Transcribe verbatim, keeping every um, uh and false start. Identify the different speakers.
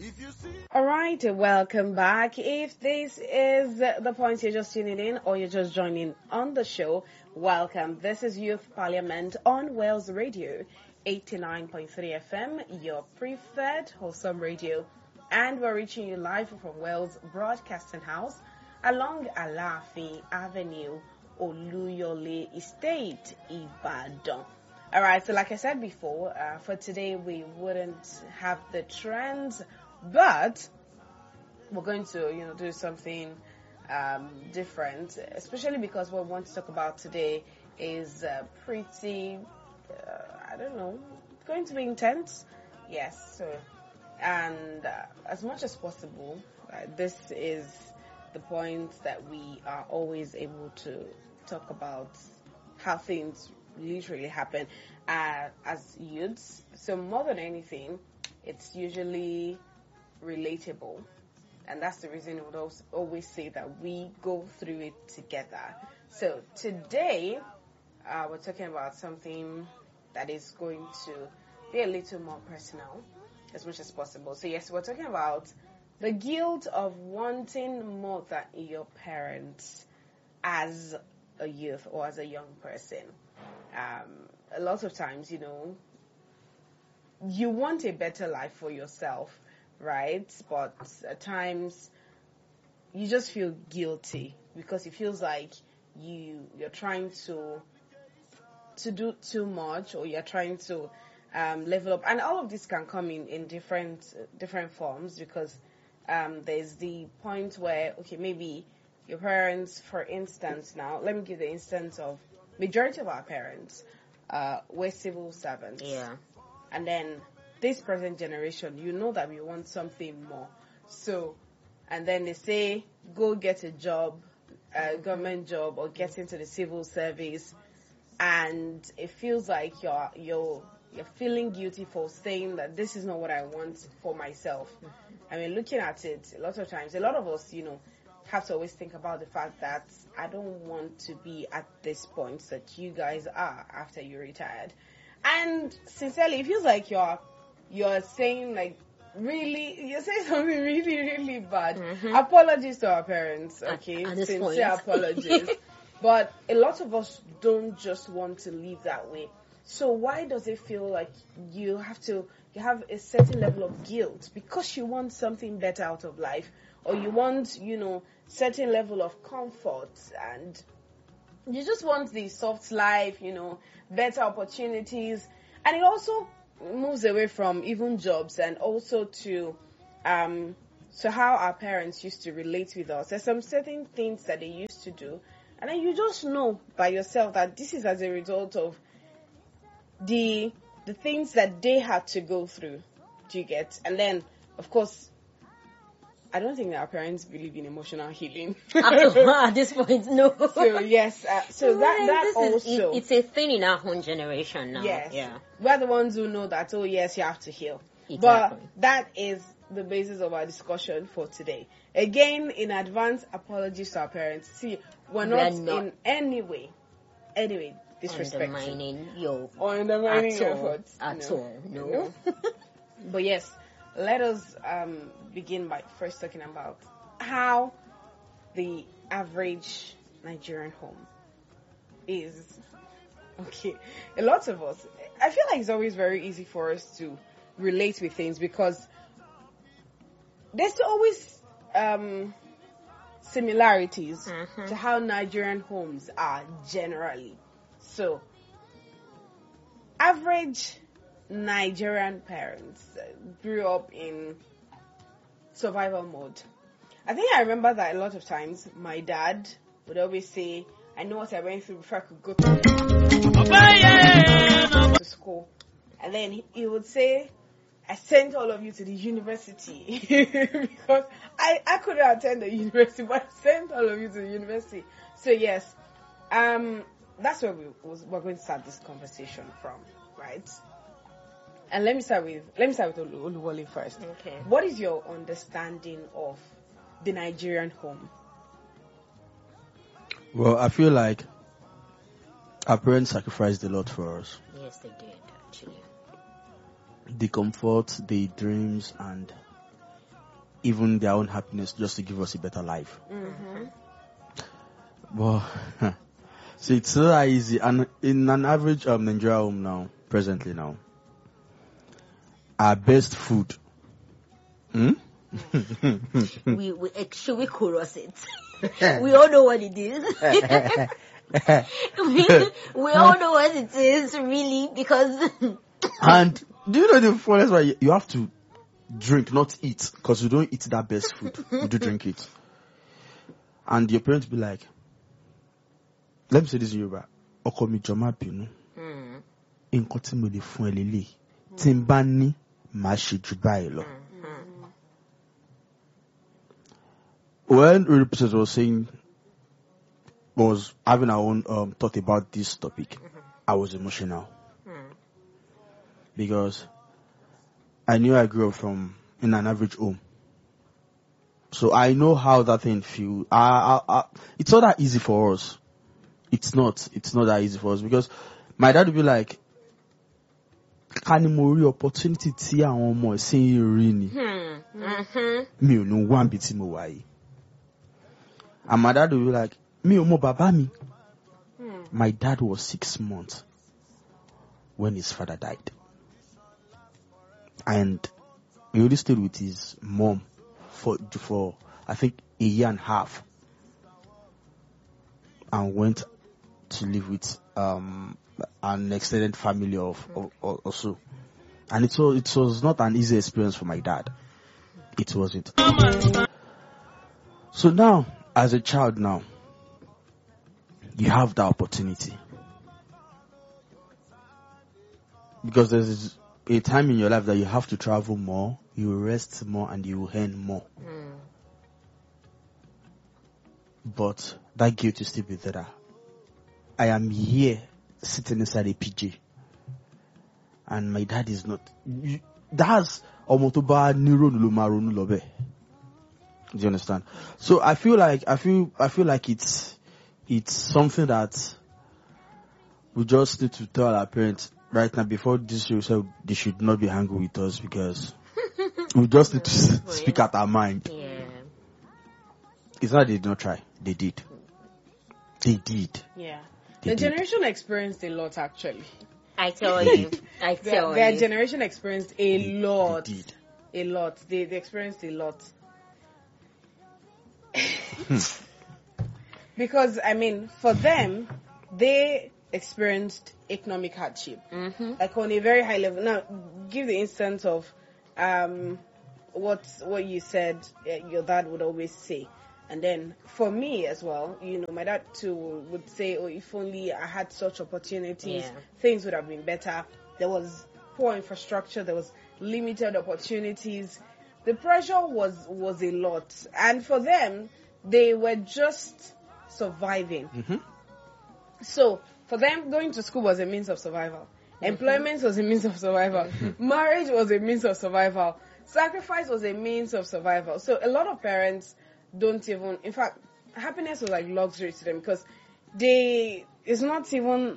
Speaker 1: All right, welcome back. If this is the point you're just tuning in or you're just joining on the show, welcome. This is Youth Parliament on Wales Radio, eighty-nine point three F M, your preferred wholesome radio. And we're reaching you live from Wales Broadcasting House along Alafi Avenue, Oluyole Estate, Ibadan. All right, so like I said before, uh, for today we wouldn't have the trends, but we're going to, you know, do something um, different, especially because what we want to talk about today is uh, pretty, uh, I don't know, going to be intense. Yes, so, and uh, as much as possible, uh, this is the point that we are always able to talk about how things literally happen uh, as youths. So more than anything, it's usually relatable, and that's the reason we would always say that we go through it together. So today uh, we're talking about something that is going to be a little more personal as much as possible. So yes, we're talking about the guilt of wanting more than your parents as a youth or as a young person. Um, a lot of times, you know, you want a better life for yourself, right? But at times, you just feel guilty because it feels like you you're trying to to do too much, or you're trying to um, level up. And all of this can come in in different different forms, because um, there's the point where, okay, maybe your parents, for instance, now let me give the instance of majority of our parents uh, were civil servants.
Speaker 2: Yeah.
Speaker 1: And then this present generation, you know that we want something more. So, and then they say, go get a job, a government job, or get into the civil service. And it feels like you're, you're, you're feeling guilty for saying that this is not what I want for myself. I mean, looking at it, a lot of times, a lot of us, you know, have to always think about the fact that I don't want to be at this point that you guys are after you're retired. And sincerely, it feels like you're you're saying like really you're saying something really, really bad. Mm-hmm. Apologies to our parents, okay?
Speaker 2: At, at this
Speaker 1: Sincere
Speaker 2: point.
Speaker 1: apologies. But a lot of us don't just want to live that way. So why does it feel like you have to you have a certain level of guilt because you want something better out of life, or you want, you know, certain level of comfort, and you just want the soft life, you know, better opportunities. And it also moves away from even jobs and also to um to how our parents used to relate with us. There's some certain things that they used to do, and then you just know by yourself that this is as a result of the the things that they had to go through. Do you get? And then, of course, I don't think that our parents believe in emotional healing.
Speaker 2: At this point, no.
Speaker 1: So yes, uh, so that that
Speaker 2: this
Speaker 1: also
Speaker 2: is, it, it's a thing in our own generation now.
Speaker 1: Yes,
Speaker 2: yeah.
Speaker 1: We're the ones who know that. Oh yes, you have to heal.
Speaker 2: Exactly.
Speaker 1: But that is the basis of our discussion for today. Again, in advance, apologies to our parents. See, we're not,
Speaker 2: We're not
Speaker 1: in any way, anyway, disrespectful
Speaker 2: undermining your
Speaker 1: or undermining
Speaker 2: at
Speaker 1: your
Speaker 2: all,
Speaker 1: efforts.
Speaker 2: at
Speaker 1: No.
Speaker 2: all. No.
Speaker 1: No. But yes, let us um, begin by first talking about how the average Nigerian home is. Okay, a lot of us, I feel like it's always very easy for us to relate with things because there's always um, similarities
Speaker 2: Mm-hmm.
Speaker 1: to how Nigerian homes are generally. So, average Nigerian parents uh, grew up in survival mode. I think I remember that a lot of times my dad would always say, I know what I went through before I could go to, to school. And then he, he would say, I sent all of you to the university because I, I couldn't attend the university, but I sent all of you to the university. So yes, um, that's where we was, we're going to start this conversation from, right? And let me start with let me start with Olu- Oluwole first.
Speaker 2: Okay.
Speaker 1: What is your understanding of the Nigerian home?
Speaker 3: Well, I feel like our parents sacrificed a lot for us.
Speaker 2: Yes, they did, actually.
Speaker 3: The comfort, the dreams, and even their own happiness just to give us a better life.
Speaker 1: Mm-hmm.
Speaker 3: Well, so it's so easy. And in an average um, Nigeria home now, presently now, our best food. Hmm?
Speaker 2: we, we eh, should we chorus it? We all know what it is. we, we all know what it is, really, because.
Speaker 3: And do you know the funniest why you have to drink, not eat, because you don't eat that best food. You do drink it. And your parents be like, let me say this in Yoruba. Ọkọ mi jọ̀ọ́ má bínú. Nǹkan tí mo lè fún ẹ lélẹ̀. Tí n bá ní, màá ṣe jù báyìí lọ. When the representative was saying, was having our own um, thought about this topic, I was emotional. Because I knew I grew up from in an average home. So I know how that thing feels. I, I, I, it's not that easy for us. It's not. It's not that easy for us because my dad would be like, "Kani mo rí opportunity tí àwọn ọmọ ẹ̀sìn rí ni. Mi ò ní wá níbi tí mo wà yìí." And my dad would be like, "Mi ò mọ bàbá mi." My dad was six months when his father died. And he only stayed with his mom for, for I think, a year and a half. And went to live with um, an extended family of, of, of also. And it was, it was not an easy experience for my dad. It wasn't. So now, as a child now, you have that opportunity. Because there's a time in your life that you have to travel more, you rest more, and you earn more. Mm. But that guilt is still be there. I am here sitting inside a P J, and my dad is not. That's omotoba nironu maronu lobe. Do you understand? So I feel like I feel I feel like it's it's something that we just need to tell our parents right now before this show. So they should not be angry with us because we just need to speak at our mind.
Speaker 2: Yeah.
Speaker 3: It's not they did not try. They did. They did.
Speaker 1: Yeah.
Speaker 3: They
Speaker 1: the
Speaker 3: did.
Speaker 1: generation experienced a lot, actually.
Speaker 2: I tell you. I tell
Speaker 1: their, their
Speaker 2: you.
Speaker 1: generation experienced a
Speaker 3: They-
Speaker 1: lot.
Speaker 3: They did.
Speaker 1: A lot. They, they experienced a lot. Because, I mean, for them, they experienced economic hardship.
Speaker 2: Mm-hmm.
Speaker 1: Like on a very high level. Now, give the instance of um, what what you said uh, your dad would always say. And then for me as well, you know, my dad too would say, oh, if only I had such opportunities,
Speaker 2: Yeah.
Speaker 1: things would have been better. There was poor infrastructure, there was limited opportunities. The pressure was, was a lot. And for them, they were just surviving.
Speaker 3: Mhm.
Speaker 1: So for them, going to school was a means of survival. Employment was a means of survival. Marriage was a means of survival. Sacrifice was a means of survival. So a lot of parents don't even, in fact, happiness was like luxury to them because they, it's not even